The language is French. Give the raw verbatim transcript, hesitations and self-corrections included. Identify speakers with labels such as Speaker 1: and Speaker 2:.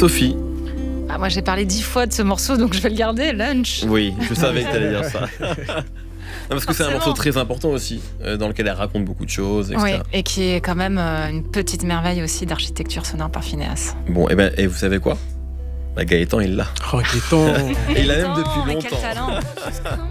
Speaker 1: Sophie.
Speaker 2: Ah, moi, j'ai parlé dix fois de ce morceau, donc je vais le garder. Lunch.
Speaker 1: Oui, je savais que tu allais dire ça. Non, parce que c'est un morceau très important aussi, euh, dans lequel elle raconte beaucoup de choses, et cetera.
Speaker 2: Oui, et qui est quand même euh, une petite merveille aussi d'architecture sonore par Phineas.
Speaker 1: Bon, et, ben, et vous savez quoi? Bah, Gaëtan, il l'a.
Speaker 3: Oh, Gaëtan.
Speaker 1: Et il l'a même
Speaker 2: Gaëtan,
Speaker 1: depuis
Speaker 2: mais
Speaker 1: longtemps.
Speaker 2: quel talent.